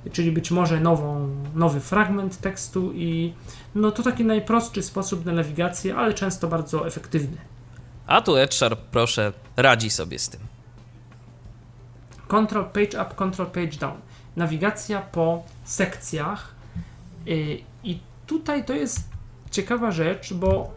czyli być może nowy fragment tekstu i no to taki najprostszy sposób na nawigację, ale często bardzo efektywny. A tu Edsharp, proszę, radzi sobie z tym. Control page up, control page down. Nawigacja po sekcjach i tutaj to jest ciekawa rzecz, bo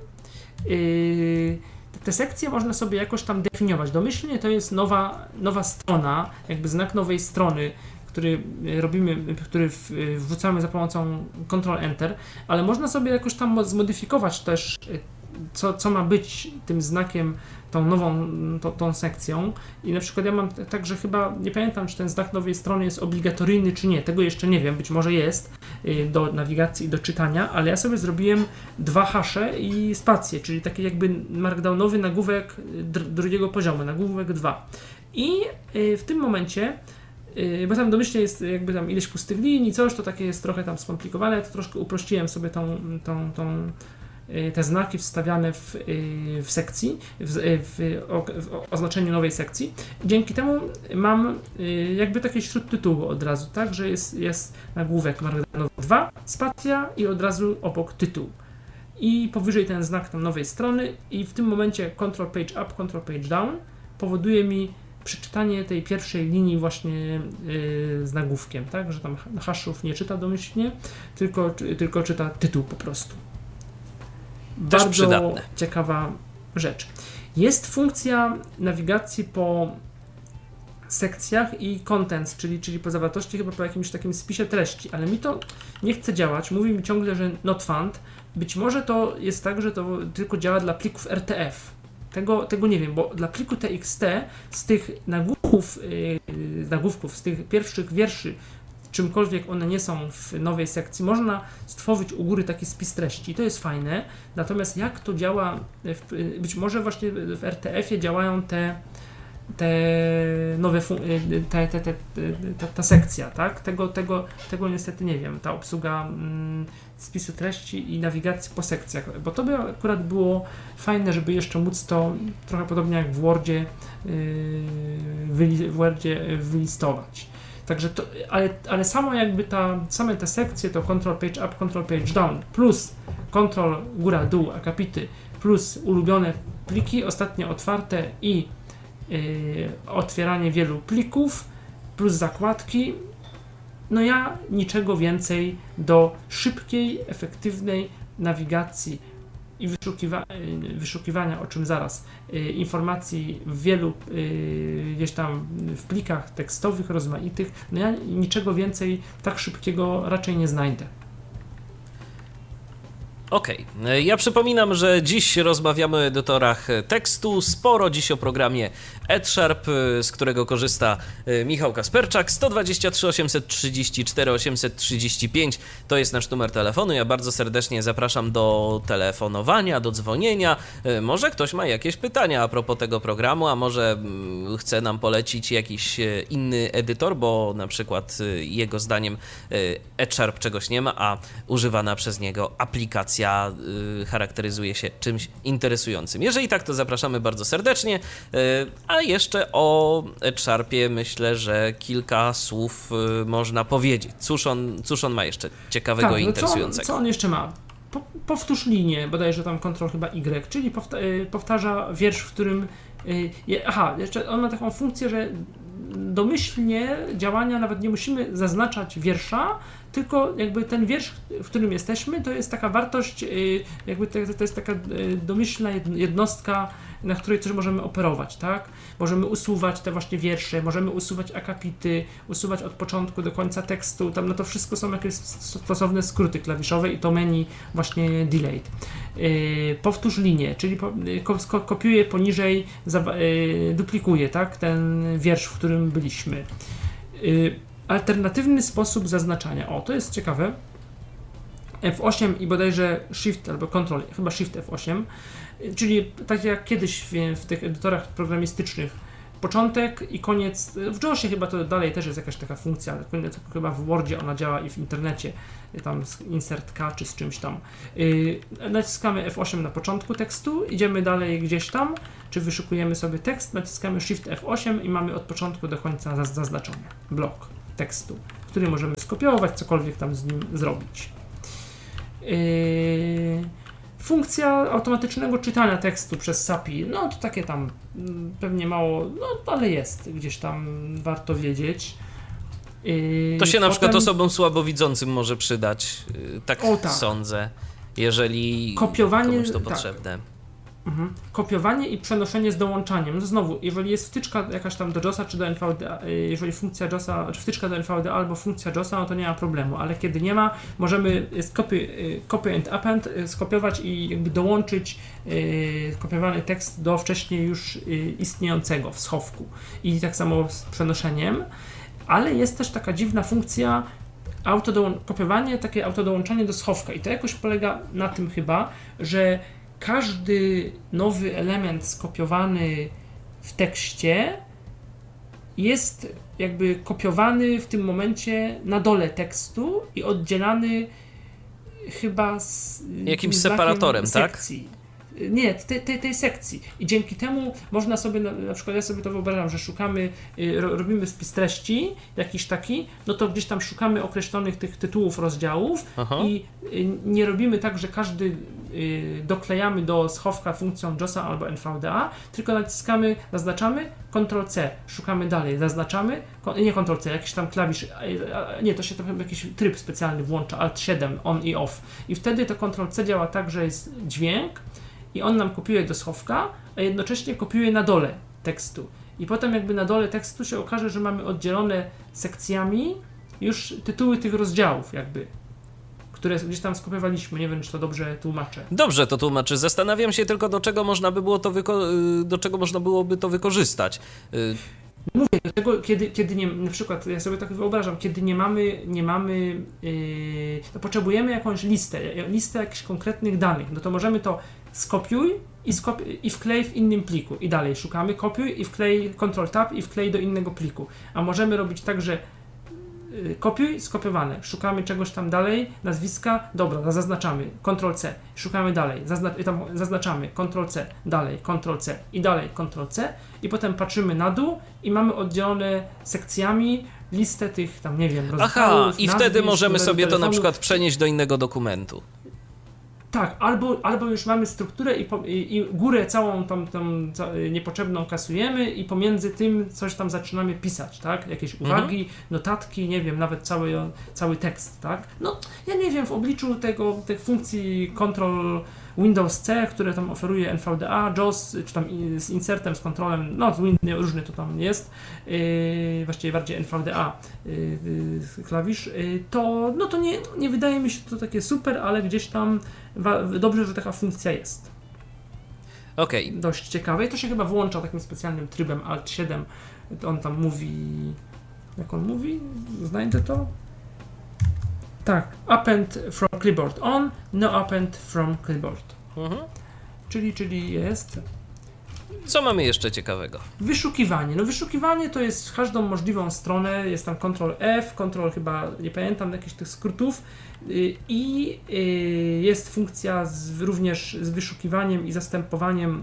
te sekcje można sobie jakoś tam definiować. Domyślnie to jest nowa strona, jakby znak nowej strony, który wrzucamy za pomocą Ctrl Enter, ale można sobie jakoś tam zmodyfikować też, co ma być tym znakiem, tą sekcją. I na przykład ja mam tak, że chyba, nie pamiętam, czy ten znak nowej strony jest obligatoryjny, czy nie. Tego jeszcze nie wiem, być może jest do nawigacji i do czytania, ale ja sobie zrobiłem 2 hasze i spację, czyli taki jakby markdownowy nagłówek drugiego poziomu, nagłówek 2. I w tym momencie, bo tam domyślnie jest jakby tam ileś pustych linii, coś, to takie jest trochę tam skomplikowane, to troszkę uprościłem sobie te znaki wstawiane w sekcji, w oznaczeniu nowej sekcji. Dzięki temu mam jakby takie śródtytuły od razu, tak, że jest nagłówek markdownowy 2, spacja i od razu obok tytuł. I powyżej ten znak tam nowej strony i w tym momencie Control Page Up, Control Page Down powoduje mi przeczytanie tej pierwszej linii właśnie z nagłówkiem, tak, że tam haszów nie czyta domyślnie, tylko czyta tytuł po prostu. Też Bardzo przydatne. ciekawa rzecz. Jest funkcja nawigacji po sekcjach i contents, czyli po zawartości, chyba po jakimś takim spisie treści, ale mi to nie chce działać. Mówi mi ciągle, że not found. Być może to jest tak, że to tylko działa dla plików RTF. Tego nie wiem, bo dla pliku TXT z tych nagłówków, z tych pierwszych wierszy, czymkolwiek one nie są w nowej sekcji, można stworzyć u góry taki spis treści. To jest fajne. Natomiast jak to działa, być może właśnie w RTF-ie działają te nowe ta sekcja, tak? Tego niestety nie wiem. Ta obsługa spisu treści i nawigacji po sekcjach, bo to by akurat było fajne, żeby jeszcze móc to trochę podobnie jak w Wordzie wylistować. Także to, ale samo jakby same te sekcje to Control Page Up, Control Page Down plus Control góra dół, akapity plus ulubione pliki, ostatnio otwarte i otwieranie wielu plików plus zakładki. No ja niczego więcej do szybkiej, efektywnej nawigacji i wyszukiwania, o czym zaraz, informacji w wielu gdzieś tam w plikach tekstowych, rozmaitych, no ja niczego więcej tak szybkiego raczej nie znajdę. Okej. Ja przypominam, że dziś rozmawiamy o edytorach tekstu, sporo dziś o programie Edsharp, z którego korzysta Michał Kasperczak. 123 834 835 to jest nasz numer telefonu. Ja bardzo serdecznie zapraszam do telefonowania, do dzwonienia. Może ktoś ma jakieś pytania a propos tego programu, a może chce nam polecić jakiś inny edytor, bo na przykład jego zdaniem Edsharp czegoś nie ma, a używana przez niego aplikacja charakteryzuje się czymś interesującym. Jeżeli tak, to zapraszamy bardzo serdecznie, a jeszcze o Edsharpie myślę, że kilka słów można powiedzieć. Cóż on ma jeszcze ciekawego i interesującego? Co on jeszcze ma? Powtórz linię, bodajże tam Ctrl chyba Y, czyli powtarza wiersz, w którym jeszcze on ma taką funkcję, że domyślnie działania nawet nie musimy zaznaczać wiersza, tylko jakby ten wiersz, w którym jesteśmy, to jest taka wartość, jakby to jest taka domyślna jednostka, na której też możemy operować, tak? Możemy usuwać te właśnie wiersze, możemy usuwać akapity, usuwać od początku do końca tekstu, tam na to wszystko są jakieś stosowne skróty klawiszowe i to menu właśnie delayed. Powtórz linię, czyli kopiuję poniżej, duplikuję, tak? Ten wiersz, w którym byliśmy. Alternatywny sposób zaznaczania. To jest ciekawe. F8 i bodajże Shift albo Ctrl, chyba Shift F8, czyli tak jak kiedyś w tych edytorach programistycznych, początek i koniec. W JAWSie chyba to dalej też jest jakaś taka funkcja, ale chyba w Wordzie ona działa i w internecie, tam z insert K czy z czymś tam. Naciskamy F8 na początku tekstu, idziemy dalej gdzieś tam, czy wyszukujemy sobie tekst, naciskamy Shift F8 i mamy od początku do końca zaznaczony blok. tekstu, który możemy skopiować, cokolwiek tam z nim zrobić. Funkcja automatycznego czytania tekstu przez SAPI, no to takie tam pewnie mało, no ale jest, gdzieś tam warto wiedzieć. To się na przykład osobom słabowidzącym może przydać, tak sądzę, jeżeli komuś to potrzebne. Kopiowanie i przenoszenie z dołączaniem. No znowu, jeżeli jest wtyczka jakaś tam do JOSa czy do NVDA, jeżeli funkcja JOSa, czy wtyczka do NVDA albo funkcja JOSa, no to nie ma problemu, ale kiedy nie ma, możemy copy and append skopiować i jakby dołączyć kopiowany tekst do wcześniej już istniejącego w schowku. I tak samo z przenoszeniem, ale jest też taka dziwna funkcja kopiowanie, takie autodołączanie do schowka i to jakoś polega na tym chyba, że każdy nowy element skopiowany w tekście jest jakby kopiowany w tym momencie na dole tekstu i oddzielany chyba z jakimś separatorem, sekcji. Tak? Nie, tej sekcji. I dzięki temu można sobie, na przykład ja sobie to wyobrażam, że szukamy, robimy spis treści, jakiś taki, no to gdzieś tam szukamy określonych tych tytułów rozdziałów. Aha. I nie robimy tak, że każdy doklejamy do schowka funkcją JOSa albo NVDA, tylko naciskamy, zaznaczamy, Ctrl-C, szukamy dalej, zaznaczamy, nie Ctrl-C, jakiś tam klawisz, nie, to się tam jakiś tryb specjalny włącza, Alt-7, on i off. I wtedy to Ctrl-C działa tak, że jest dźwięk, i on nam kopiuje do schowka, a jednocześnie kopiuje na dole tekstu. I potem jakby na dole tekstu się okaże, że mamy oddzielone sekcjami już tytuły tych rozdziałów jakby, które gdzieś tam skopiowaliśmy. Nie wiem, czy to dobrze tłumaczę. Dobrze to tłumaczy. Zastanawiam się tylko, do czego można byłoby to wykorzystać. Mówię do tego, kiedy nie, na przykład ja sobie tak wyobrażam, kiedy nie mamy to potrzebujemy jakąś listę jakichś konkretnych danych, no to możemy to skopiuj i wklej w innym pliku i dalej szukamy, kopiuj i wklej, Ctrl-Tab i wklej do innego pliku, a możemy robić tak, że kopiuj, skopiowane, szukamy czegoś tam dalej, nazwiska, dobra, zaznaczamy, Ctrl-C, szukamy dalej, zaznaczamy, Ctrl-C, dalej, Ctrl-C i dalej, Ctrl-C i potem patrzymy na dół i mamy oddzielone sekcjami listę tych tam, nie wiem, rozdziałów. Aha, i wtedy możemy sobie to na przykład przenieść do innego dokumentu. Tak, albo już mamy strukturę i górę całą tą niepotrzebną kasujemy i pomiędzy tym coś tam zaczynamy pisać, tak? Jakieś uwagi, notatki, nie wiem, nawet cały tekst, tak? No, ja nie wiem, w obliczu tych funkcji Ctrl Windows C, które tam oferuje NVDA, JOS, czy tam z insertem, z kontrolem, no różny to tam jest, właściwie bardziej NVDA klawisz, to nie wydaje mi się to takie super, ale gdzieś tam dobrze, że taka funkcja jest. Okej. Dość ciekawe i to się chyba włącza takim specjalnym trybem Alt-7, on tam mówi, jak on mówi? Znajdę to. Tak, append from clipboard on, no append from clipboard. Czyli jest. Co mamy jeszcze ciekawego? Wyszukiwanie. No wyszukiwanie to jest w każdą możliwą stronę, jest tam Ctrl-F, Ctrl chyba, nie pamiętam jakichś tych skrótów i jest funkcja również z wyszukiwaniem i zastępowaniem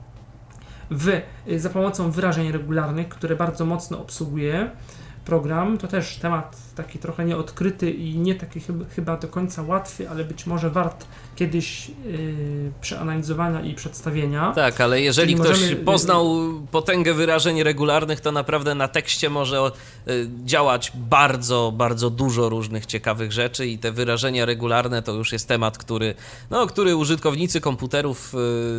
za pomocą wyrażeń regularnych, które bardzo mocno obsługuje program. To też temat taki trochę nieodkryty i nie taki chyba do końca łatwy, ale być może wart kiedyś przeanalizowania i przedstawienia. Tak, ale jeżeli ktoś poznał potęgę wyrażeń regularnych, to naprawdę na tekście może działać bardzo, bardzo dużo różnych ciekawych rzeczy i te wyrażenia regularne to już jest temat, który użytkownicy komputerów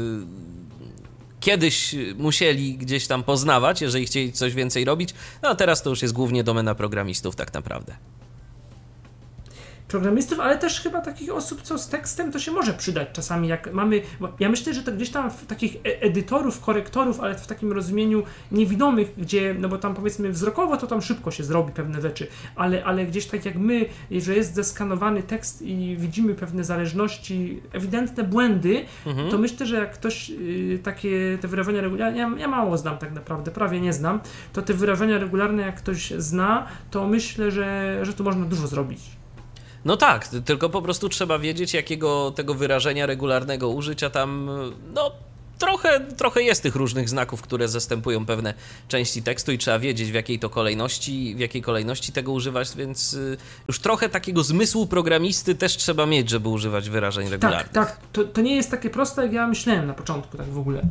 kiedyś musieli gdzieś tam poznawać, jeżeli chcieli coś więcej robić, no a teraz to już jest głównie domena programistów tak naprawdę. Programistów, ale też chyba takich osób, co z tekstem to się może przydać czasami, jak mamy, bo ja myślę, że to gdzieś tam w takich edytorów, korektorów, ale w takim rozumieniu niewidomych, gdzie, no bo tam powiedzmy wzrokowo to tam szybko się zrobi pewne rzeczy, ale gdzieś tak jak my, że jest zeskanowany tekst i widzimy pewne zależności, ewidentne błędy, to myślę, że jak ktoś te wyrażenia regularne, ja mało znam tak naprawdę, prawie nie znam, to te wyrażenia regularne jak ktoś zna, to myślę, że tu można dużo zrobić. No tak, tylko po prostu trzeba wiedzieć, jakiego tego wyrażenia regularnego użyć, a tam, no, trochę jest tych różnych znaków, które zastępują pewne części tekstu i trzeba wiedzieć, w jakiej kolejności tego używać, więc już trochę takiego zmysłu programisty też trzeba mieć, żeby używać wyrażeń regularnych. Tak. To nie jest takie proste, jak ja myślałem na początku, tak w ogóle.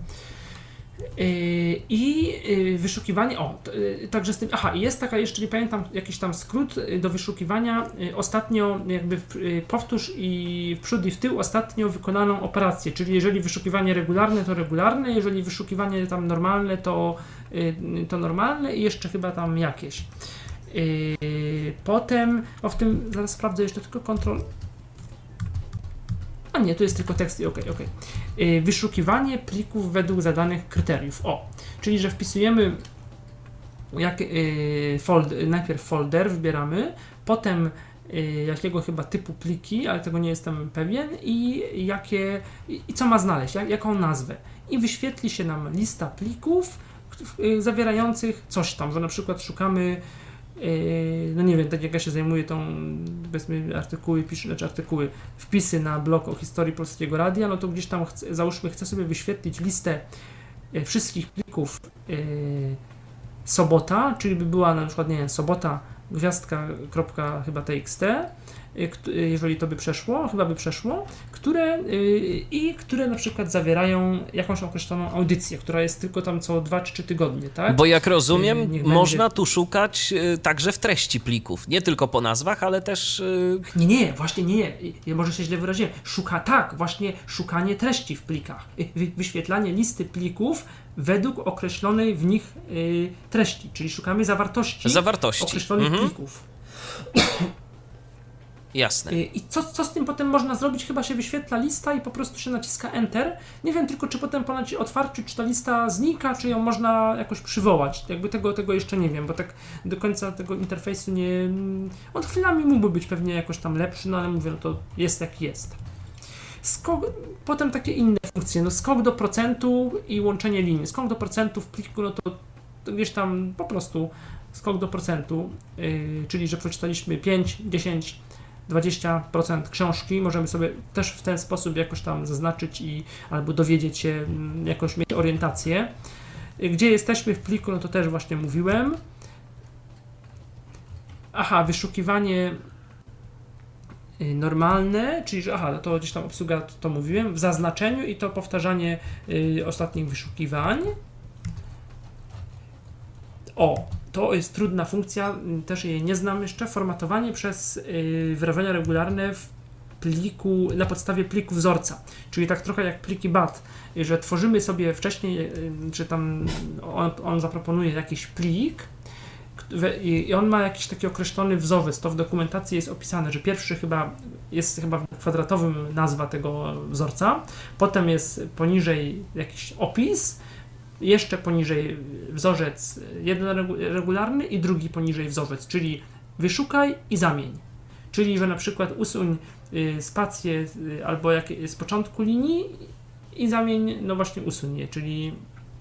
I wyszukiwanie, także z tym, jest taka, jeszcze nie pamiętam, jakiś tam skrót do wyszukiwania, ostatnio jakby powtórz i w przód i w tył ostatnio wykonaną operację, czyli jeżeli wyszukiwanie regularne, to regularne, jeżeli wyszukiwanie tam normalne, to normalne i jeszcze chyba tam jakieś. Potem, w tym, zaraz sprawdzę jeszcze tylko kontrol. A nie, to jest tylko tekst i okej. Wyszukiwanie plików według zadanych kryteriów. Czyli że wpisujemy najpierw folder wybieramy, potem jakiego chyba typu pliki, ale tego nie jestem pewien i co ma znaleźć, jaką nazwę. I wyświetli się nam lista plików zawierających coś tam, że na przykład szukamy no nie wiem, tak jak ja się zajmuję tą, powiedzmy, wpisy na blog o historii Polskiego Radia, no to gdzieś tam załóżmy, chcę sobie wyświetlić listę wszystkich plików sobota, czyli by była na przykład, nie wiem, sobota gwiazdka.txt, jeżeli to by przeszło, które na przykład zawierają jakąś określoną audycję, która jest tylko tam co 2 czy 3 tygodnie, tak? Bo jak rozumiem, można tu szukać także w treści plików, nie tylko po nazwach, ale też... Nie, właśnie nie. Ja może się źle wyraziłem. Szukanie treści w plikach. Wyświetlanie listy plików według określonej w nich treści, czyli szukamy zawartości. Określonych plików. Jasne. I co z tym potem można zrobić? Chyba się wyświetla lista i po prostu się naciska Enter. Nie wiem tylko, czy potem po otwarciu, czy ta lista znika, czy ją można jakoś przywołać. Jakby tego jeszcze nie wiem, bo tak do końca tego interfejsu nie... On chwilami mógłby być pewnie jakoś tam lepszy, no ale mówię, no to jest jak jest. Potem takie inne funkcje, no skok do procentu i łączenie linii. Skok do procentu w pliku, no to gdzieś tam po prostu skok do procentu, czyli że przeczytaliśmy 5, 10, 20% książki, możemy sobie też w ten sposób jakoś tam zaznaczyć albo dowiedzieć się, jakoś mieć orientację. Gdzie jesteśmy w pliku, no to też właśnie mówiłem. Wyszukiwanie normalne, czyli że no to gdzieś tam obsługa, to mówiłem, w zaznaczeniu i to powtarzanie ostatnich wyszukiwań. To jest trudna funkcja, też jej nie znam jeszcze. Formatowanie przez wyrażenia regularne w pliku, na podstawie pliku wzorca, czyli tak trochę jak pliki BAT, że tworzymy sobie wcześniej, czy tam on zaproponuje jakiś plik i on ma jakiś taki określony wzorzec, to w dokumentacji jest opisane, że pierwszy jest chyba kwadratowym nazwa tego wzorca, potem jest poniżej jakiś opis, jeszcze poniżej wzorzec jeden regularny i drugi poniżej wzorzec, czyli wyszukaj i zamień. Czyli, że na przykład usuń spację albo z początku linii i zamień, no właśnie usuń je, czyli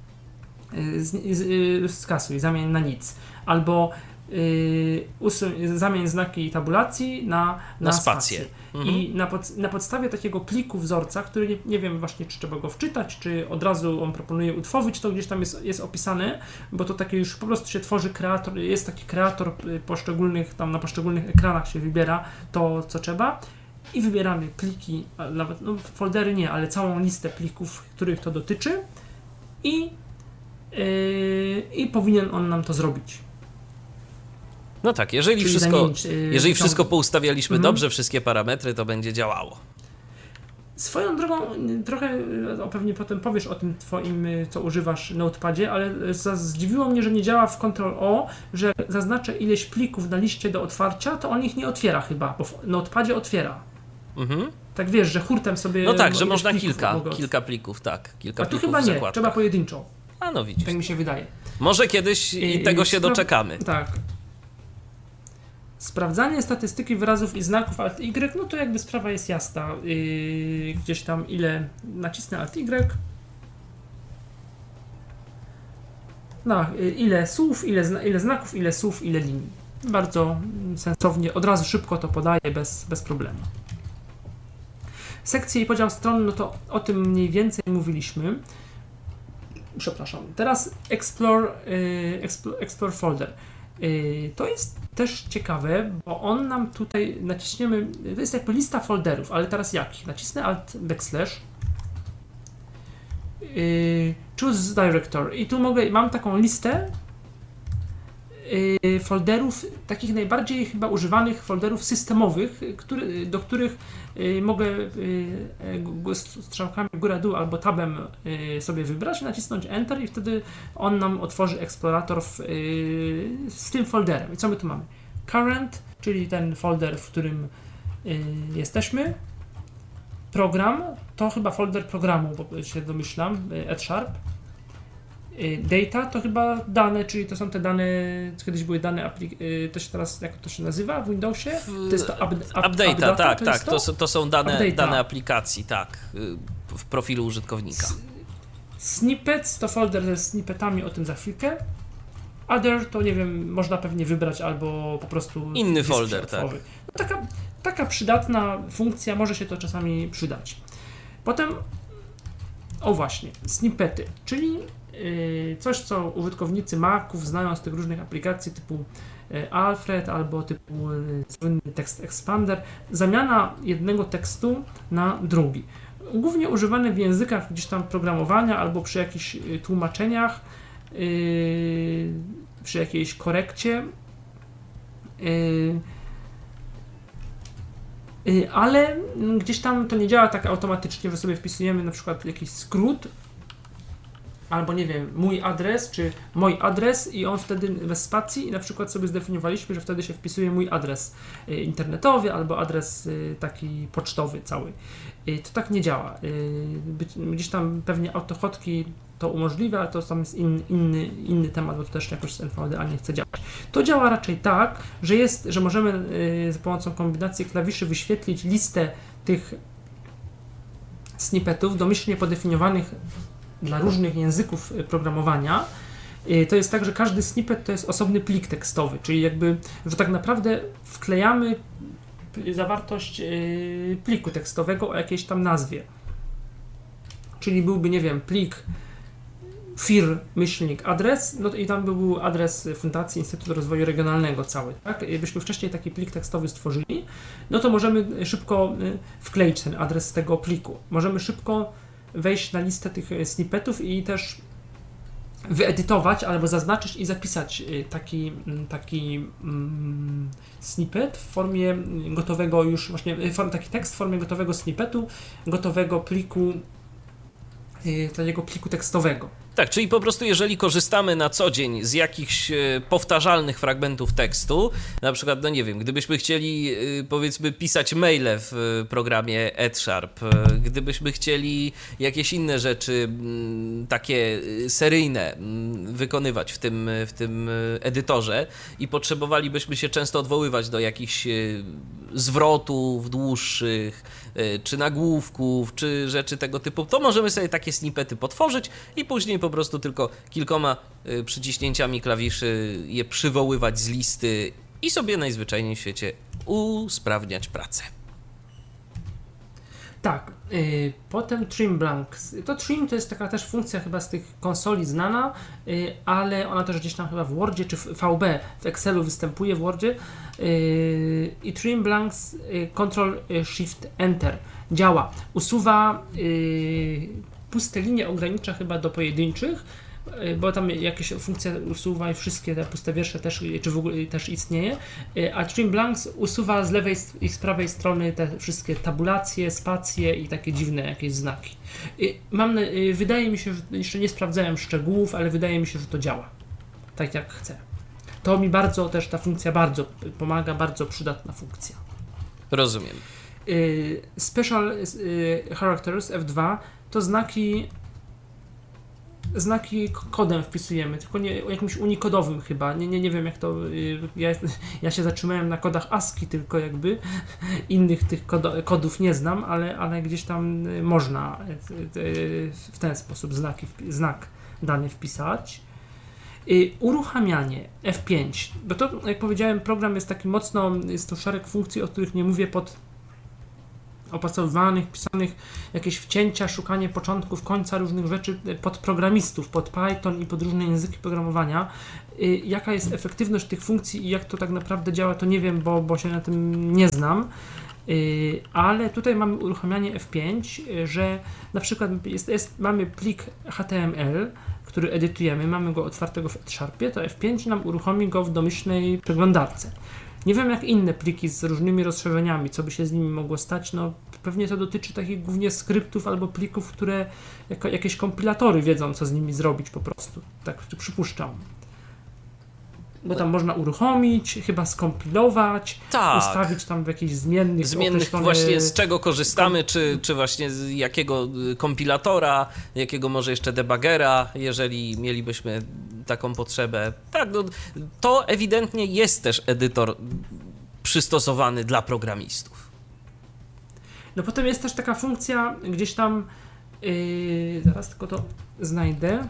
skasuj, zamień na nic. Albo zamień znaki tabulacji na spację. I na podstawie takiego pliku wzorca, który nie wiem właśnie, czy trzeba go wczytać, czy od razu on proponuje utworzyć, to gdzieś tam jest opisane, bo to takie już po prostu się tworzy kreator, jest taki kreator poszczególnych, tam na poszczególnych ekranach się wybiera to, co trzeba i wybieramy pliki, nawet foldery nie, ale całą listę plików, których to dotyczy i powinien on nam to zrobić. No tak, jeżeli wszystko poustawialiśmy dobrze, wszystkie parametry, to będzie działało. Swoją drogą, trochę pewnie potem powiesz o tym twoim, co używasz w Notepadzie, ale zdziwiło mnie, że nie działa w Ctrl-O, że zaznaczę ileś plików na liście do otwarcia, to on ich nie otwiera chyba, bo w Notepadzie otwiera. Tak wiesz, że hurtem sobie... No tak, że można kilka plików, tak. A tu chyba nie, trzeba pojedynczo. A no widzisz. Tak mi się wydaje. Może kiedyś i tego się doczekamy. Tak. Sprawdzanie statystyki wyrazów i znaków Alt-Y, no to jakby sprawa jest jasna. Gdzieś tam ile nacisnę Alt-Y. No, ile słów, ile znaków, ile słów, ile linii. Bardzo sensownie, od razu szybko to podaje, bez problemu. Sekcje i podział stron, no to o tym mniej więcej mówiliśmy. Przepraszam. Teraz Explore Folder. To jest też ciekawe, bo on nam tutaj naciśniemy, to jest jakby lista folderów, ale teraz jakich? Nacisnę Alt backslash choose director i tu mam taką listę folderów, takich najbardziej chyba używanych folderów systemowych, do których mogę strzałkami góra-dół albo tabem sobie wybrać, nacisnąć Enter i wtedy on nam otworzy eksplorator z tym folderem. I co my tu mamy? Current, czyli ten folder, w którym jesteśmy. Program, to chyba folder programu, bo się domyślam, @sharp. Data to chyba dane, czyli to są te dane, kiedyś były dane, to się teraz, jak to się nazywa w Windowsie? To jest to Updata, tak, to są dane aplikacji, tak, w profilu użytkownika. Snippets to folder ze snippetami, o tym za chwilkę. Other to nie wiem, można pewnie wybrać albo po prostu inny folder, tak. No, taka przydatna funkcja, może się to czasami przydać. Potem, o właśnie, snippety, czyli coś, co użytkownicy Maców znają z tych różnych aplikacji typu Alfred albo typu słynny Text Expander, zamiana jednego tekstu na drugi. Głównie używany w językach gdzieś tam programowania albo przy jakichś tłumaczeniach, przy jakiejś korekcie, ale gdzieś tam to nie działa tak automatycznie, że sobie wpisujemy na przykład jakiś skrót albo nie wiem, mój adres, czy mój adres i on wtedy bez spacji i na przykład sobie zdefiniowaliśmy, że wtedy się wpisuje mój adres internetowy albo adres taki pocztowy cały. To tak nie działa. Gdzieś tam pewnie autohotki to umożliwia, ale to tam jest inny temat, bo to też jakoś z NVDA nie chce działać. To działa raczej tak, że możemy za pomocą kombinacji klawiszy wyświetlić listę tych snippetów domyślnie podefiniowanych dla różnych języków programowania. To jest tak, że każdy snippet to jest osobny plik tekstowy, czyli jakby, że tak naprawdę wklejamy zawartość pliku tekstowego o jakiejś tam nazwie. Czyli byłby, nie wiem, plik fir-adres, no i tam by był adres Fundacji Instytutu Rozwoju Regionalnego cały, tak? Byśmy wcześniej taki plik tekstowy stworzyli, no to możemy szybko wkleić ten adres z tego pliku. Możemy szybko wejść na listę tych snippetów i też wyedytować albo zaznaczyć i zapisać taki snippet w formie gotowego już właśnie, taki tekst w formie gotowego snippetu, gotowego pliku, takiego pliku tekstowego. Tak, czyli po prostu jeżeli korzystamy na co dzień z jakichś powtarzalnych fragmentów tekstu, na przykład, no nie wiem, gdybyśmy chcieli powiedzmy pisać maile w programie @sharp, gdybyśmy chcieli jakieś inne rzeczy takie seryjne wykonywać w tym edytorze i potrzebowalibyśmy się często odwoływać do jakichś zwrotów dłuższych, czy nagłówków, czy rzeczy tego typu, to możemy sobie takie snippety potworzyć i później po prostu tylko kilkoma przyciśnięciami klawiszy je przywoływać z listy i sobie najzwyczajniej w świecie usprawniać pracę. Tak, potem trim blanks. To trim to jest taka też funkcja chyba z tych konsoli znana, ale ona też gdzieś tam chyba w Wordzie czy w VB, w Excelu występuje w Wordzie. I trim blanks, Ctrl Shift Enter działa. Usuwa puste linie, ogranicza chyba do pojedynczych, bo tam jakieś funkcja usuwa i wszystkie te puste wiersze też, czy w ogóle też istnieje, a trim blanks usuwa z lewej i z prawej strony te wszystkie tabulacje, spacje i takie dziwne jakieś znaki. Wydaje mi się, że jeszcze nie sprawdzałem szczegółów, ale wydaje mi się, że to działa tak jak chcę. To mi bardzo też ta funkcja bardzo pomaga, bardzo przydatna funkcja. Rozumiem. Special Characters F2 to znaki kodem wpisujemy, tylko nie jakimś unikodowym chyba, nie wiem jak to, ja się zatrzymałem na kodach ASCII tylko jakby, innych tych kodów nie znam, ale gdzieś tam można w ten sposób znak dany wpisać. Uruchamianie F5, bo to jak powiedziałem, program jest taki mocno, jest to szereg funkcji, o których nie mówię opracowywanych, pisanych, jakieś wcięcia, szukanie początków, końca różnych rzeczy pod programistów, pod Python i pod różne języki programowania. Jaka jest efektywność tych funkcji i jak to tak naprawdę działa, to nie wiem, bo się na tym nie znam. Ale tutaj mamy uruchamianie F5, że na przykład mamy plik HTML, który edytujemy, mamy go otwartego w Sharpie, to F5 nam uruchomi go w domyślnej przeglądarce. Nie wiem jak inne pliki z różnymi rozszerzeniami, co by się z nimi mogło stać, no pewnie to dotyczy takich głównie skryptów albo plików, które jakieś kompilatory wiedzą, co z nimi zrobić po prostu, tak przypuszczam. Bo tam można uruchomić, chyba skompilować, ustawić tam w jakichś zmiennych właśnie z czego korzystamy, czy właśnie z jakiego kompilatora, jakiego może jeszcze debugera, jeżeli mielibyśmy taką potrzebę. Tak, no, to ewidentnie jest też edytor przystosowany dla programistów. No potem jest też taka funkcja gdzieś tam, zaraz tylko to znajdę.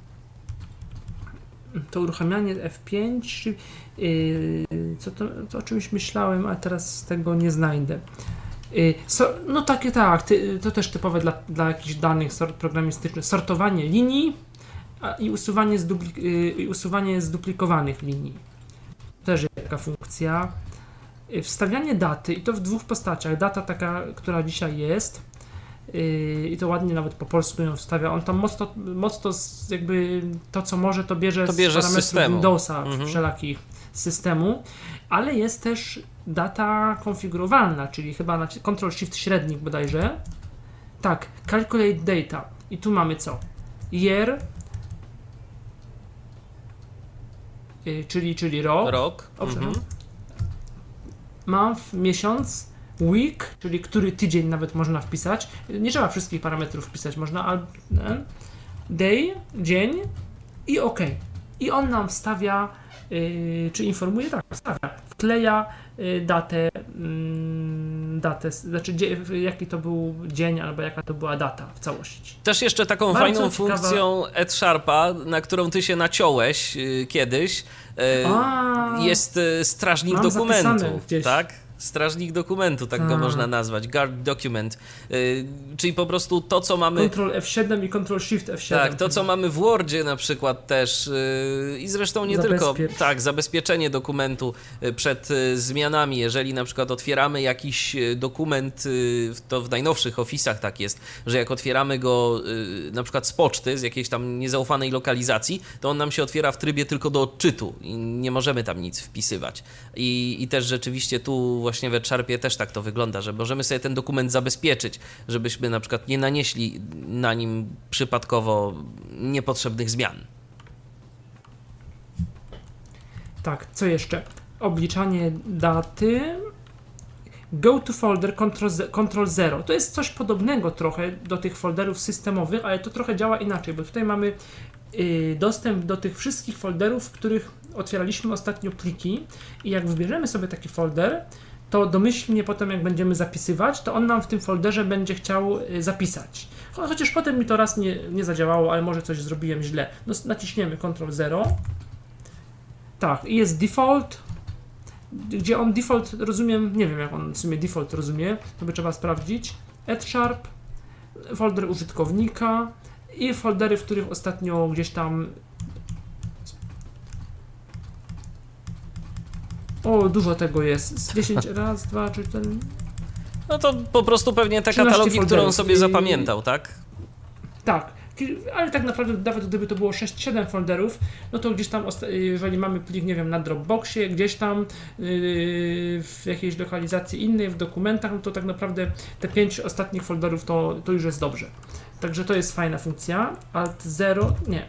To uruchamianie F5, to o czymś myślałem, a teraz tego nie znajdę. No takie tak, to też typowe dla jakichś danych programistycznych. Sortowanie linii i usuwanie zduplikowanych linii. Też jest taka funkcja. Wstawianie daty i to w dwóch postaciach. Data taka, która dzisiaj jest, i to ładnie nawet po polsku ją wstawia. On tam mocno jakby to, co może, to bierze z parametrów Windowsa, wszelakich systemu, ale jest też data konfigurowalna, czyli chyba na Ctrl-Shift średnik bodajże. Tak, Calculate Data. I tu mamy co? Year, czyli rok. Month, miesiąc, week, czyli który tydzień nawet można wpisać. Nie trzeba wszystkich parametrów wpisać, można day, dzień i OK. I on nam wstawia, czy informuje, tak, wkleja datę, znaczy jaki to był dzień albo jaka to była data w całości. Też jeszcze taką bardzo fajną funkcją Sharpa, na którą ty się naciąłeś kiedyś, jest strażnik dokumentu, tak? Strażnik dokumentu, tak go można nazwać, guard document, czyli po prostu to, co mamy... Ctrl F7 i Ctrl Shift F7. Tak, to, co mamy w Wordzie na przykład też i zresztą nie tylko, tak, zabezpieczenie dokumentu przed zmianami, jeżeli na przykład otwieramy jakiś dokument, to w najnowszych Office'ach tak jest, że jak otwieramy go na przykład z poczty, z jakiejś tam niezaufanej lokalizacji, to on nam się otwiera w trybie tylko do odczytu i nie możemy tam nic wpisywać. I też rzeczywiście tu właśnie w Sharpie też tak to wygląda, że możemy sobie ten dokument zabezpieczyć, żebyśmy na przykład nie nanieśli na nim przypadkowo niepotrzebnych zmian. Tak, co jeszcze? Obliczanie daty. Go to folder Ctrl 0. To jest coś podobnego trochę do tych folderów systemowych, ale to trochę działa inaczej, bo tutaj mamy dostęp do tych wszystkich folderów, w których otwieraliśmy ostatnio pliki i jak wybierzemy sobie taki folder, to domyślnie potem jak będziemy zapisywać, to on nam w tym folderze będzie chciał zapisać. Chociaż potem mi to raz nie zadziałało, ale może coś zrobiłem źle. No, naciśniemy Ctrl 0. Tak, i jest default, gdzie on default rozumiem, nie wiem jak on w sumie default rozumie, to by trzeba sprawdzić. Sharp, folder użytkownika i foldery, w których ostatnio gdzieś tam dużo tego jest. Z 10, raz, 2, 3, 4. No to po prostu pewnie te katalogi, którą sobie zapamiętał, tak? Tak, ale tak naprawdę nawet gdyby to było 6-7 folderów, no to gdzieś tam, jeżeli mamy plik, nie wiem, na Dropboxie, gdzieś tam w jakiejś lokalizacji innej, w dokumentach, no to tak naprawdę te 5 ostatnich folderów to już jest dobrze. Także to jest fajna funkcja. Alt 0, nie.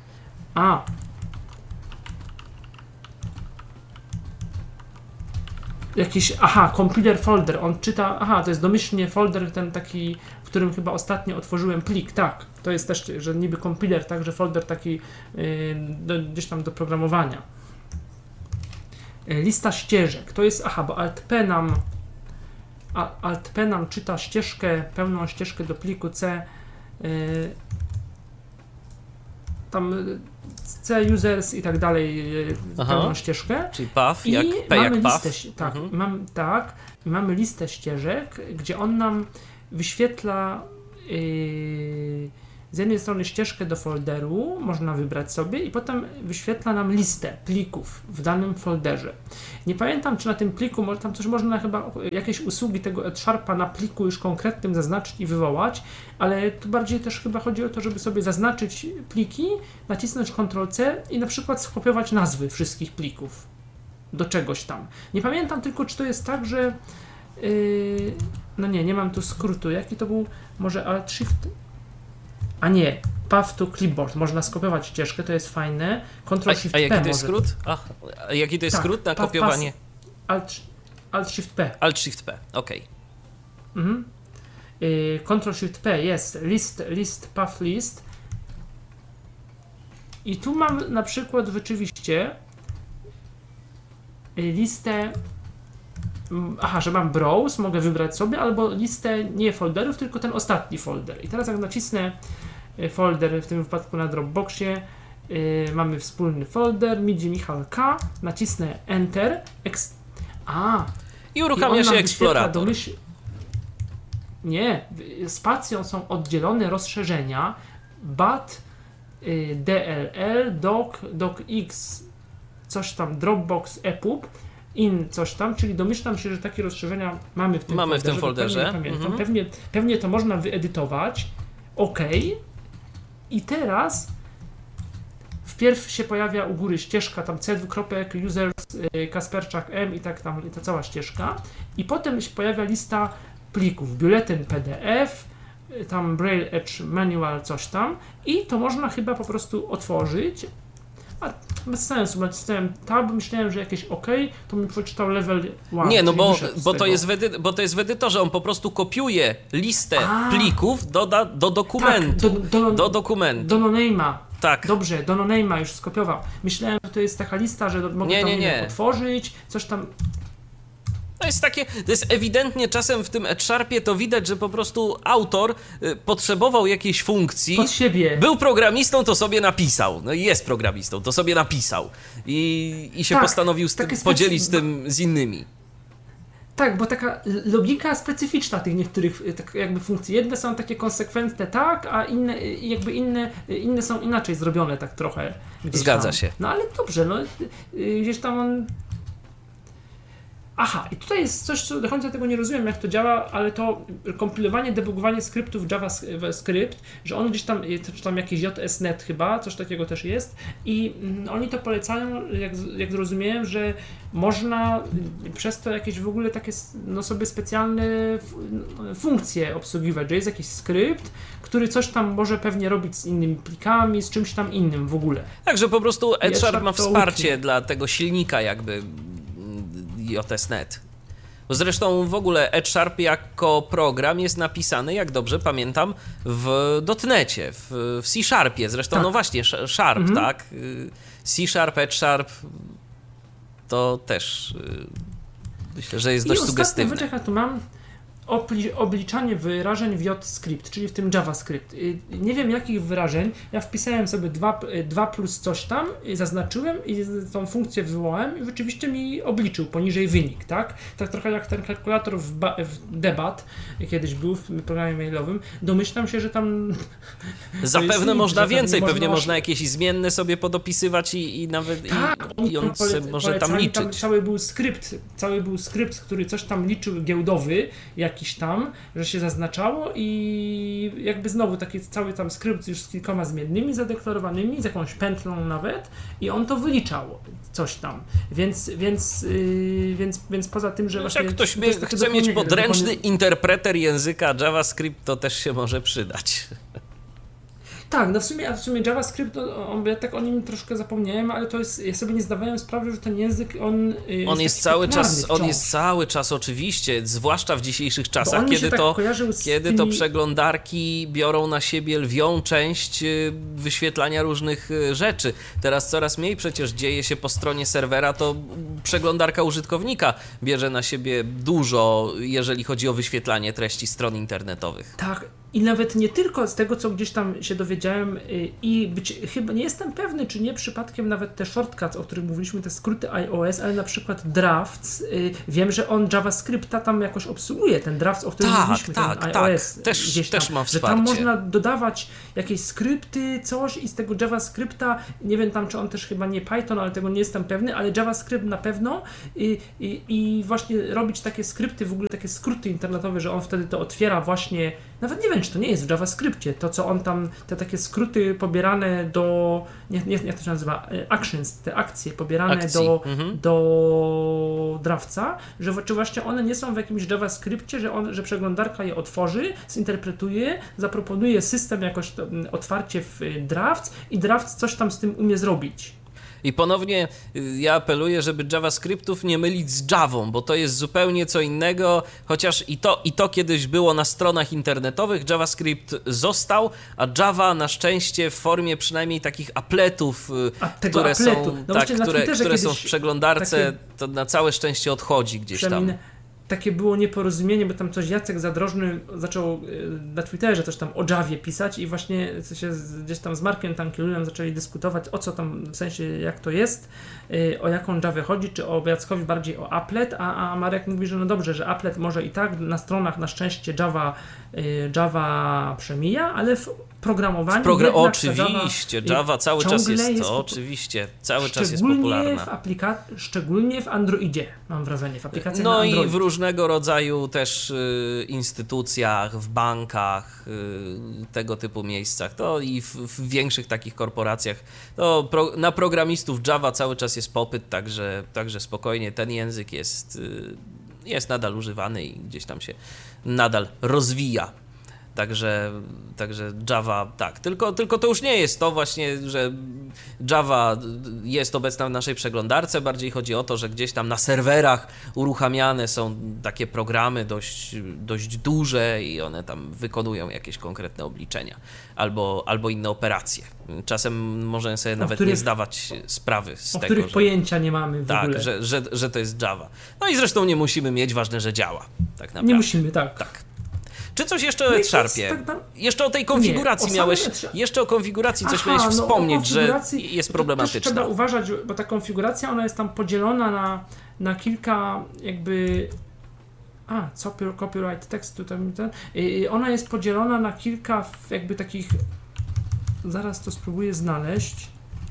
Jakiś, compiler folder, on czyta, to jest domyślnie folder ten taki, w którym chyba ostatnio otworzyłem plik, tak, to jest też, że niby compiler, tak, że folder taki gdzieś tam do programowania. Lista ścieżek, to jest, bo Alt P nam czyta ścieżkę, pełną ścieżkę do pliku C, tam C users i tak dalej, pełną ścieżkę. Czyli path, I jak P mamy jak path. listę, tak, mamy listę ścieżek, gdzie on nam wyświetla z jednej strony ścieżkę do folderu, można wybrać sobie i potem wyświetla nam listę plików w danym folderze. Nie pamiętam, czy na tym pliku, tam coś można chyba jakieś usługi tego Edsharpa na pliku już konkretnym zaznaczyć i wywołać, ale tu bardziej też chyba chodzi o to, żeby sobie zaznaczyć pliki, nacisnąć Ctrl+C i na przykład skopiować nazwy wszystkich plików do czegoś tam. Nie pamiętam tylko, czy to jest tak, że no nie mam tu skrótu. Jaki to był? Może Alt-Shift? A nie, Path to Clipboard. Można skopiować ścieżkę, to jest fajne. Ctrl-Shift-P. A jaki to jest skrót? A jaki to jest skrót na kopiowanie? Alt-Shift-P. Alt-Shift-P, okej. Ctrl-Shift-P jest list, path list. I tu mam na przykład rzeczywiście listę. Że mam browse, mogę wybrać sobie, albo listę nie folderów, tylko ten ostatni folder. I teraz jak nacisnę folder, w tym wypadku na Dropboxie, mamy wspólny folder, MIDI Michał K, nacisnę Enter, i uruchamia się eksplorator. Nie, spacją są oddzielone rozszerzenia BAT, DLL, DocX, coś tam, Dropbox, EPUB, coś tam, czyli domyślam się, że takie rozszerzenia mamy w tym folderze. Pewnie to można wyedytować. OK. I teraz wpierw się pojawia u góry ścieżka tam c2.users, Kasperczak M i tak tam, ta cała ścieżka. I potem się pojawia lista plików, biuletyn PDF, tam Braille Edge Manual, coś tam. I to można chyba po prostu otworzyć. A bez sensu, nacisnąłem tab, myślałem, że jakieś OK, to mi przeczytał level 1. Nie, no bo to jest w edytorze, on po prostu kopiuje listę plików do dokumentu. Tak, do dokumentu. Do no-name'a. Tak. Dobrze, do no-name'a już skopiował. Myślałem, że to jest taka lista, że mogę tam otworzyć, coś tam. To jest ewidentnie czasem w tym Edsharpie to widać, że po prostu autor potrzebował jakiejś funkcji. Pod siebie. Był programistą, to sobie napisał. No i jest programistą, to sobie napisał. I się postanowił podzielić z tym z innymi. Tak, bo taka logika specyficzna tych niektórych tak jakby funkcji. Jedne są takie konsekwentne tak, a inne są inaczej zrobione tak trochę. Zgadza się. No ale dobrze, gdzieś tam on. I tutaj jest coś, co do końca tego nie rozumiem, jak to działa, ale to kompilowanie, debugowanie skryptów JavaScript, że on gdzieś tam, czy tam jakiś JSNet chyba, coś takiego też jest i oni to polecają, jak zrozumiałem, że można przez to jakieś w ogóle takie sobie specjalne funkcje obsługiwać, że jest jakiś skrypt, który coś tam może pewnie robić z innymi plikami, z czymś tam innym w ogóle. Także po prostu Edsharp ma wsparcie dla tego silnika jakby JSNet. Bo zresztą w ogóle Edsharp jako program jest napisany, jak dobrze pamiętam, w .NETcie, w C-Sharpie. Zresztą no właśnie, Sharp, tak? C-Sharp, Edsharp to też myślę, że jest dość sugestywne. Wyczekaj, tu mam obliczanie wyrażeń w JScript, czyli w tym JavaScript. Nie wiem jakich wyrażeń, ja wpisałem sobie 2 plus coś tam, zaznaczyłem i tą funkcję wywołałem i rzeczywiście mi obliczył poniżej wynik, tak? Tak trochę jak ten kalkulator w debat kiedyś był w programie mailowym. Domyślam się, że tam zapewne można więcej, pewnie można jakieś zmienne sobie podopisywać i nawet tak, i on może tam liczyć. Tam cały był skrypt, który coś tam liczył giełdowy, jakiś tam, że się zaznaczało i jakby znowu taki cały tam skrypt już z kilkoma zmiennymi zadeklarowanymi, z jakąś pętlą nawet i on to wyliczał coś tam, więc poza tym, że właśnie... Jak ktoś chce mieć podręczny interpreter języka JavaScript, to też się może przydać. Tak, no w sumie JavaScript, ja tak o nim troszkę zapomniałem, ale to jest, ja sobie nie zdawałem sprawy, że ten język, on jest cały czas oczywiście, zwłaszcza w dzisiejszych czasach, kiedy to przeglądarki biorą na siebie lwią część wyświetlania różnych rzeczy. Teraz coraz mniej przecież dzieje się po stronie serwera, to przeglądarka użytkownika bierze na siebie dużo, jeżeli chodzi o wyświetlanie treści stron internetowych. Tak. I nawet nie tylko z tego, co gdzieś tam się dowiedziałem chyba nie jestem pewny, czy nie przypadkiem nawet te shortcuts, o których mówiliśmy, te skróty iOS, ale na przykład drafts, wiem, że on JavaScripta tam jakoś obsługuje, ten drafts, o którym mówiliśmy, ten iOS. Też ma wsparcie. Że tam można dodawać jakieś skrypty, coś i z tego JavaScripta, nie wiem tam, czy on też chyba nie Python, ale tego nie jestem pewny, ale JavaScript na pewno i właśnie robić takie skrypty, w ogóle takie skróty internetowe, że on wtedy to otwiera właśnie, nawet nie wiem, czy to nie jest w JavaScriptie, to co on tam, te takie skróty pobierane do, jak to się nazywa, actions, te akcje pobierane do drawca, czy właśnie one nie są w jakimś JavaScriptie, że przeglądarka je otworzy, zinterpretuje, zaproponuje system jakoś otwarcie w drafts i drafts coś tam z tym umie zrobić. I ponownie ja apeluję, żeby JavaScriptów nie mylić z Javą, bo to jest zupełnie co innego, chociaż i to kiedyś było na stronach internetowych, JavaScript został, a Java na szczęście w formie przynajmniej takich appletów, które są w przeglądarce, to na całe szczęście odchodzi gdzieś tam. Takie było nieporozumienie, bo tam coś Jacek Zadrożny zaczął na Twitterze coś tam o Javie pisać i właśnie się gdzieś tam z Markiem Tankielunem zaczęli dyskutować, o co tam, w sensie jak to jest, o jaką Javę chodzi, czy o Jackowi bardziej o applet, a Marek mówi, że no dobrze, że applet może i tak, na stronach na szczęście Java przemija, ale w programowaniu oczywiście, Java cały czas jest oczywiście, cały czas jest popularna. Szczególnie w Androidzie, mam wrażenie, w aplikacjach na Android. I w różnego rodzaju też instytucjach, w bankach, tego typu miejscach, to i w większych takich korporacjach, to na programistów Java cały czas jest popyt, także spokojnie ten język jest nadal używany i gdzieś tam się nadal rozwija. Także Java, tak, tylko to już nie jest to właśnie, że Java jest obecna w naszej przeglądarce, bardziej chodzi o to, że gdzieś tam na serwerach uruchamiane są takie programy dość duże i one tam wykonują jakieś konkretne obliczenia albo inne operacje. Czasem możemy sobie nawet nie zdawać sprawy z tego, których pojęcia nie mamy w ogóle. Tak, że to jest Java. No i zresztą nie musimy mieć, ważne, że działa. Tak naprawdę. Nie musimy, tak. Czy coś jeszcze o RedSharpie? Jeszcze o tej konfiguracji jeszcze o konfiguracji coś miałeś wspomnieć, że jest problematyczna. Też trzeba uważać, bo ta konfiguracja, ona jest tam podzielona na kilka jakby... copyright tekstu, ona jest podzielona na kilka jakby takich... Zaraz to spróbuję znaleźć.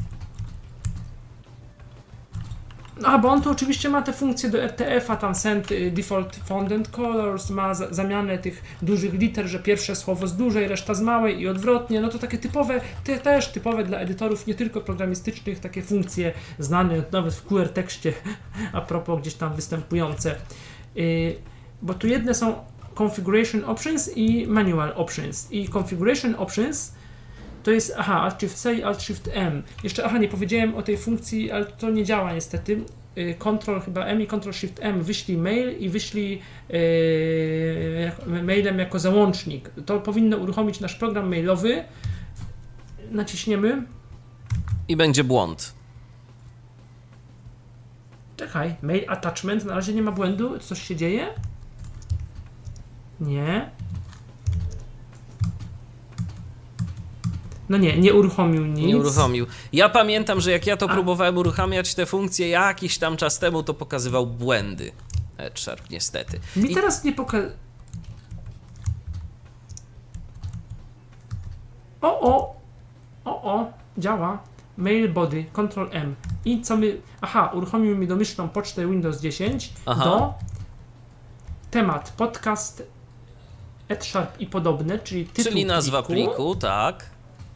Bo on tu oczywiście ma te funkcje do RTF-a, tam send default font and colors, ma zamianę tych dużych liter, że pierwsze słowo z dużej, reszta z małej i odwrotnie, no to takie typowe, też typowe dla edytorów, nie tylko programistycznych, takie funkcje znane nawet w QR tekście, a propos gdzieś tam występujące. Bo tu jedne są configuration options i manual options. I configuration options to jest, Alt-Shift-C i Alt-Shift-M. Jeszcze, nie powiedziałem o tej funkcji, ale to nie działa niestety. Ctrl chyba M i Ctrl-Shift-M wyślij mail i wyślij mailem jako załącznik. To powinno uruchomić nasz program mailowy. Naciśniemy. I będzie błąd. Czekaj, mail attachment, na razie nie ma błędu. Coś się dzieje? Nie. No nie uruchomił nic. Nie uruchomił. Ja pamiętam, że jak ja to próbowałem uruchamiać te funkcje jakiś tam czas temu, to pokazywał błędy. RedSharp niestety. Teraz nie pokazuje. Działa. Mail body, Ctrl M. I co my... uruchomił mi domyślną pocztę Windows 10 do temat, podcast, RedSharp i podobne, czyli tytuł Czyli nazwa pliku, tak.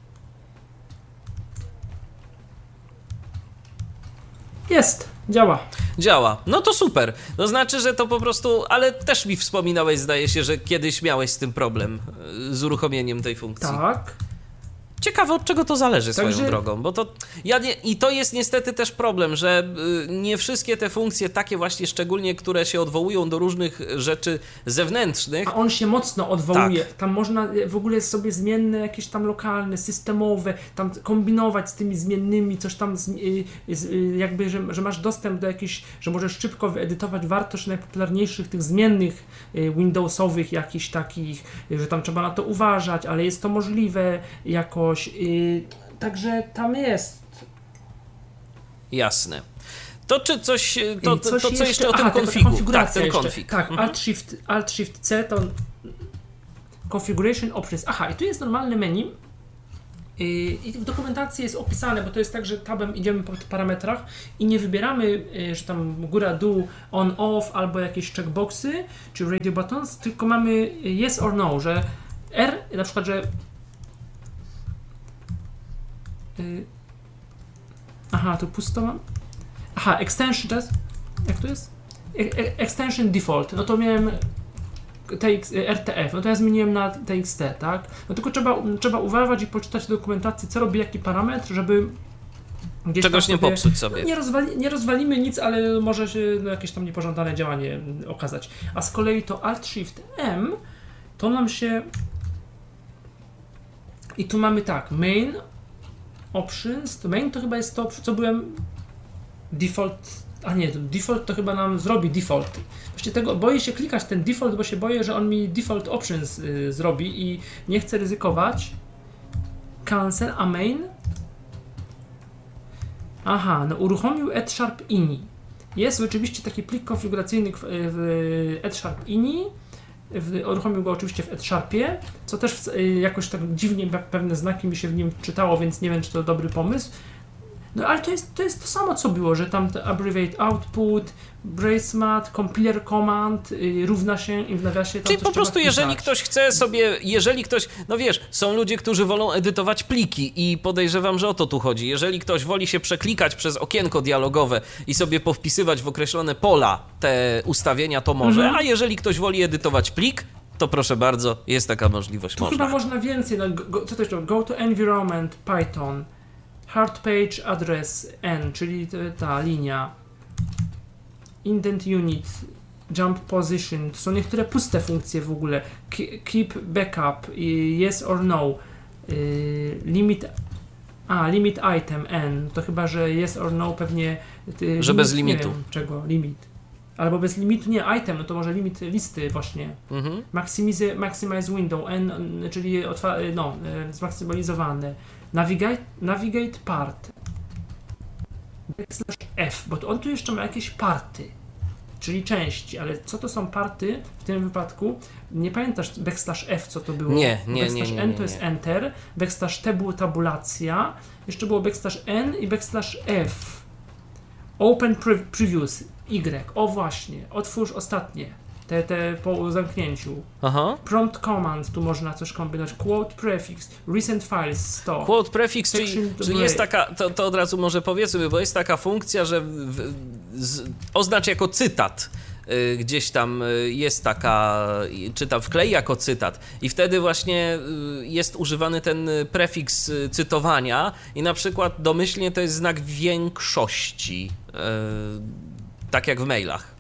Jest, działa. No to super. To znaczy, że to po prostu, ale też mi wspominałeś, zdaje się, że kiedyś miałeś z tym problem, z uruchomieniem tej funkcji. Tak. Ciekawe, od czego to zależy swoją Także... drogą, bo to i to jest niestety też problem, że nie wszystkie te funkcje, takie właśnie szczególnie, które się odwołują do różnych rzeczy zewnętrznych. A on się mocno odwołuje. Tak. Tam można w ogóle sobie zmienne, jakieś tam lokalne, systemowe, tam kombinować z tymi zmiennymi, coś tam jakby, że masz dostęp do jakichś, że możesz szybko wyedytować wartość najpopularniejszych tych zmiennych Windowsowych jakichś takich, że tam trzeba na to uważać, ale jest to możliwe jakoś. Także tam jest. Jasne. To czy coś, co jeszcze o tym aha, konfigu? Tak, ten konfig. Tak, Alt-Shift-C to Configuration Options. Aha, i tu jest normalne menu. I w dokumentacji jest opisane, bo to jest tak, że tabem idziemy po parametrach i nie wybieramy, że tam góra dół, on, off albo jakieś checkboxy, czy radio buttons, tylko mamy yes or no, że R, na przykład, że aha, tu pusto mam. Aha, extension to jest? Jak to jest? Extension default. No to miałem RTF, no to ja zmieniłem na TXT, tak? No tylko trzeba uważać i poczytać dokumentację, co robi jaki parametr, żeby gdzieś czegoś tam nie popsuć sobie. Nie rozwalimy nic, ale może się jakieś tam niepożądane działanie okazać. A z kolei to Alt-Shift-M to nam się... I tu mamy tak, main options, to main to chyba jest to, co byłem default, a nie, default to chyba nam zrobi default. Właściwie tego boję się klikać ten default, bo się boję, że on mi default options zrobi i nie chcę ryzykować. Cancel, a main? Aha, no uruchomił @ini. Jest oczywiście taki plik konfiguracyjny w @ini. Uruchomił go oczywiście w @sharpie, co też jakoś tak dziwnie pewne znaki mi się w nim czytało, więc nie wiem, czy to dobry pomysł. No ale to jest to samo, co było, że tam abbreviate output, bracemat, compiler command równa się i w nawiasie tam czyli coś po prostu, wpisać. jeżeli ktoś chce sobie, no wiesz, są ludzie, którzy wolą edytować pliki i podejrzewam, że o to tu chodzi. Jeżeli ktoś woli się przeklikać przez okienko dialogowe i sobie powpisywać w określone pola te ustawienia, to może, a jeżeli ktoś woli edytować plik, to proszę bardzo, jest taka możliwość. Tu chyba można więcej, no, co to jeszcze? Go to environment, Python, hard page address N, czyli ta linia, indent unit, jump position, to są niektóre puste funkcje w ogóle, keep backup, yes or no, limit item N, to chyba, że yes or no pewnie... że bez limitu. Nie wiem czego, limit. Albo bez limitu, nie, item, no to może limit listy właśnie. Maximize window N, czyli zmaksymalizowane. Navigate part. F, bo on tu jeszcze ma jakieś party, czyli części, ale co to są party w tym wypadku? Nie pamiętasz /F, co to było? Nie. N to jest enter, /T było tabulacja, jeszcze było /N i /F. Open previews, Y, o właśnie, otwórz ostatnie, te po zamknięciu. Aha. Prompt command, tu można coś kombinować, quote prefix, recent files 100. Quote prefix, czyli jest taka, to od razu może powiedzmy, bo jest taka funkcja, że oznacz jako cytat. Gdzieś tam jest taka, czy tam wklej jako cytat i wtedy właśnie jest używany ten prefiks cytowania i na przykład domyślnie to jest znak większości, tak jak w mailach.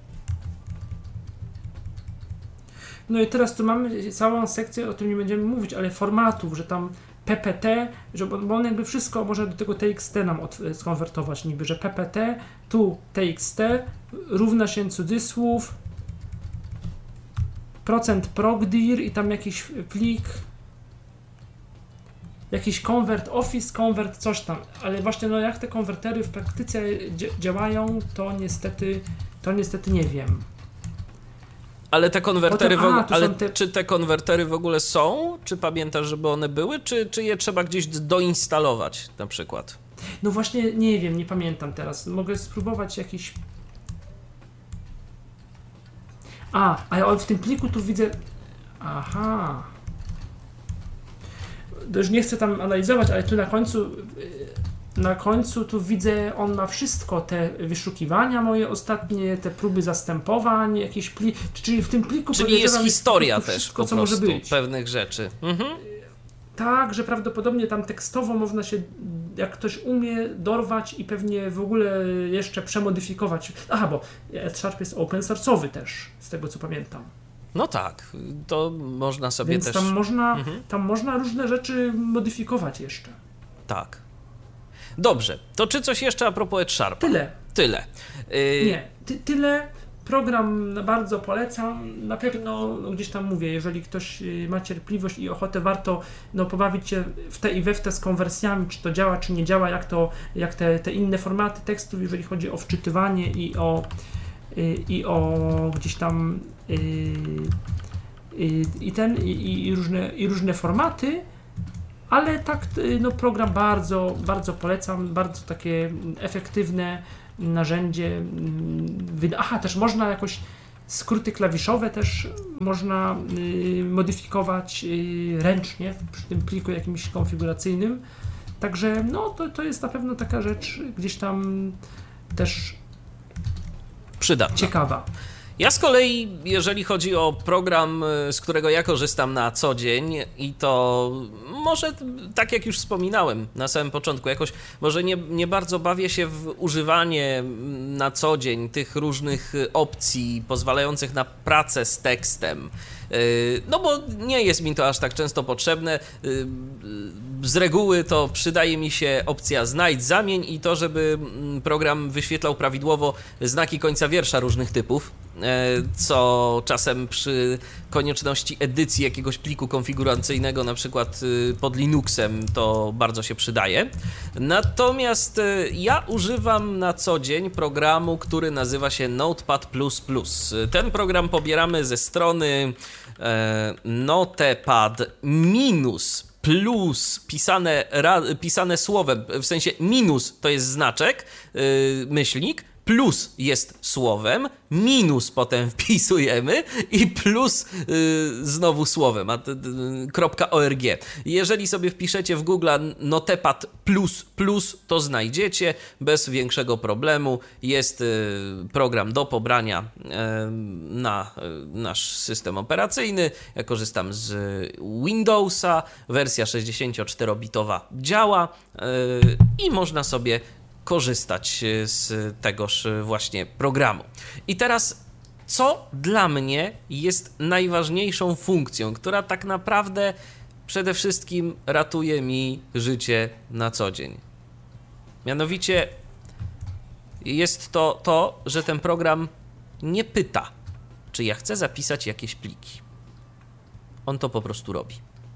No i teraz tu mamy całą sekcję, o tym nie będziemy mówić, ale formatów, że tam PPT, bo on jakby wszystko może do tego TXT nam skonwertować niby, że PPT, tu TXT równa się cudzysłów %progdir i tam jakiś plik, jakiś convert office, convert coś tam, ale właśnie no jak te konwertery w praktyce działają, to niestety nie wiem. Ale te konwertery czy te konwertery w ogóle są? Czy pamiętasz, żeby one były? Czy je trzeba gdzieś doinstalować na przykład? No właśnie nie wiem, nie pamiętam teraz. Mogę spróbować jakiś... ale w tym pliku tu widzę... Aha. To już nie chcę tam analizować, ale tu na końcu tu widzę, on ma wszystko, te wyszukiwania moje ostatnie, te próby zastępowań, jakieś czyli w tym pliku... Czyli jest historia też wszystko, po co prostu może być. pewnych rzeczy. tak, że prawdopodobnie tam tekstowo można się, jak ktoś umie, dorwać i pewnie w ogóle jeszcze przemodyfikować. Aha, bo Edsharp jest open source'owy też, z tego co pamiętam. No tak, to można sobie Więc też... tam można różne rzeczy modyfikować jeszcze. Tak. Dobrze, to czy coś jeszcze a propos Edsharpa? Tyle. Nie, tyle. Program bardzo polecam. Na pewno gdzieś tam mówię, jeżeli ktoś ma cierpliwość i ochotę, warto pobawić się w te i we w te z konwersjami, czy to działa, czy nie działa, jak te inne formaty tekstów, jeżeli chodzi o wczytywanie i o gdzieś tam i różne formaty, ale tak program bardzo, bardzo polecam, bardzo takie efektywne narzędzie. Aha, też można jakoś skróty klawiszowe też można modyfikować ręcznie przy tym pliku jakimś konfiguracyjnym. Także to jest na pewno taka rzecz gdzieś tam też przydatna. Ciekawa. Ja z kolei, jeżeli chodzi o program, z którego ja korzystam na co dzień i to może, tak jak już wspominałem na samym początku, jakoś może nie bardzo bawię się w używanie na co dzień tych różnych opcji pozwalających na pracę z tekstem. No bo nie jest mi to aż tak często potrzebne. Z reguły to przydaje mi się opcja znajdź, zamień i to, żeby program wyświetlał prawidłowo znaki końca wiersza różnych typów, co czasem przy konieczności edycji jakiegoś pliku konfiguracyjnego, na przykład pod Linuxem, to bardzo się przydaje. Natomiast ja używam na co dzień programu, który nazywa się Notepad++. Ten program pobieramy ze strony Notepad- plus pisane słowem, w sensie minus to jest znaczek, myślnik, plus jest słowem, minus potem wpisujemy i plus znowu słowem, .org. Jeżeli sobie wpiszecie w Google Notepad++, to znajdziecie bez większego problemu. Jest program do pobrania na nasz system operacyjny. Ja korzystam z Windowsa, wersja 64-bitowa działa i można sobie korzystać z tegoż właśnie programu. I teraz, co dla mnie jest najważniejszą funkcją, która tak naprawdę przede wszystkim ratuje mi życie na co dzień? Mianowicie jest to, że ten program nie pyta, czy ja chcę zapisać jakieś pliki. On to po prostu robi.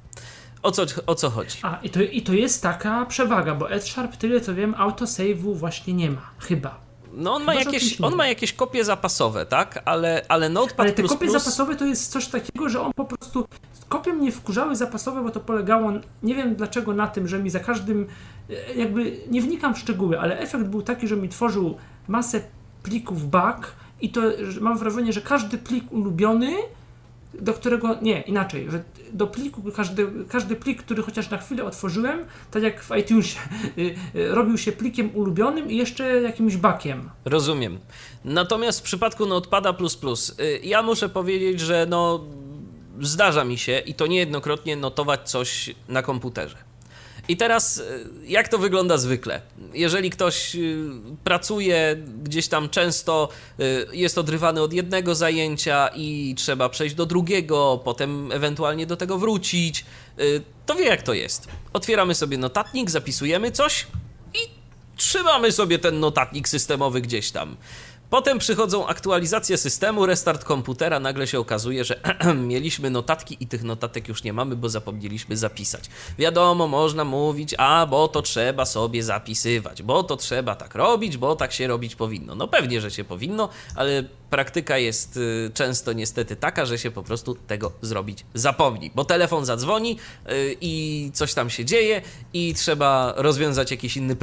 O co chodzi? I to jest taka przewaga, bo Edsharp, tyle co wiem, autosave'u właśnie nie ma, chyba. No on ma jakieś kopie zapasowe, tak? Ale Notepad++... Ale te kopie zapasowe to jest coś takiego, że on po prostu... Kopie mnie wkurzały zapasowe, bo to polegało, nie wiem dlaczego, na tym, że mi za każdym... Jakby nie wnikam w szczegóły, ale efekt był taki, że mi tworzył masę plików back i to mam wrażenie, że każdy plik ulubiony, do którego, nie, inaczej, że do pliku, każdy plik, który chociaż na chwilę otworzyłem, tak jak w iTunesie, robił się plikiem ulubionym i jeszcze jakimś backiem. Rozumiem. Natomiast w przypadku Notepada++, ja muszę powiedzieć, że zdarza mi się i to niejednokrotnie notować coś na komputerze. I teraz, jak to wygląda zwykle? Jeżeli ktoś pracuje gdzieś tam często, jest odrywany od jednego zajęcia i trzeba przejść do drugiego, potem ewentualnie do tego wrócić, to wie jak to jest. Otwieramy sobie notatnik, zapisujemy coś i trzymamy sobie ten notatnik systemowy gdzieś tam. Potem przychodzą aktualizacje systemu, restart komputera, nagle się okazuje, że mieliśmy notatki i tych notatek już nie mamy, bo zapomnieliśmy zapisać. Wiadomo, można mówić, bo to trzeba sobie zapisywać, bo to trzeba tak robić, bo tak się robić powinno. No pewnie, że się powinno, ale praktyka jest często niestety taka, że się po prostu tego zrobić zapomni, bo telefon zadzwoni i coś tam się dzieje i trzeba rozwiązać jakiś inny problem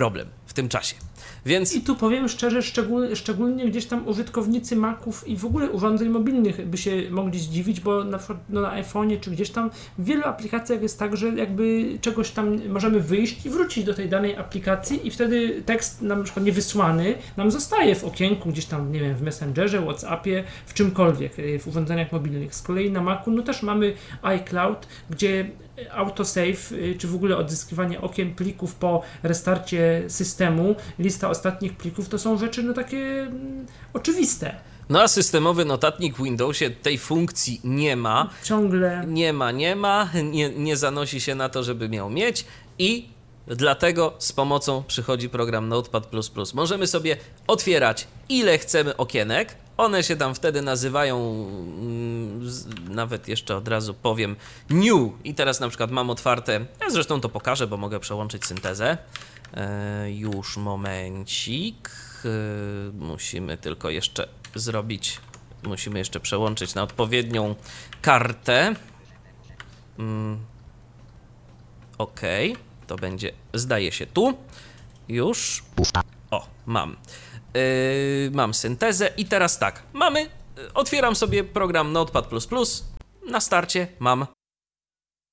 w tym czasie. Więc... I tu powiem szczerze, szczególnie gdzieś tam użytkownicy Maców i w ogóle urządzeń mobilnych by się mogli zdziwić, bo na przykład na iPhone'ie czy gdzieś tam w wielu aplikacjach jest tak, że jakby czegoś tam możemy wyjść i wrócić do tej danej aplikacji i wtedy tekst na przykład niewysłany nam zostaje w okienku gdzieś tam, nie wiem, w Messengerze, WhatsAppie, w czymkolwiek, w urządzeniach mobilnych. Z kolei na Macu no też mamy iCloud, gdzie autosave, czy w ogóle odzyskiwanie okien plików po restarcie systemu, lista ostatnich plików, to są rzeczy no takie oczywiste. No a systemowy notatnik w Windowsie tej funkcji nie ma. Ciągle. Nie zanosi się na to, żeby miał mieć i dlatego z pomocą przychodzi program Notepad++. Możemy sobie otwierać ile chcemy okienek. One się tam wtedy nazywają, nawet jeszcze od razu powiem, new. I teraz na przykład mam otwarte, ja zresztą to pokażę, bo mogę przełączyć syntezę. Już momencik. Musimy tylko jeszcze zrobić, musimy jeszcze przełączyć na odpowiednią kartę. OK, to będzie, zdaje się tu. Już. O, mam. Mam syntezę i teraz tak, otwieram sobie program Notepad++, na starcie mam